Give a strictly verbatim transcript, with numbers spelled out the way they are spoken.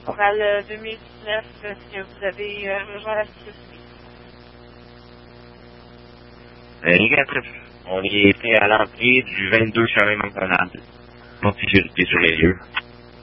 pour le deux mille dix-neuf, est-ce que vous avez euh, rejoint la sécurité? Euh, négatif. On y était à l'entrée du vingt-deux chemin McDonald's. Pas de sécurité sur les lieux.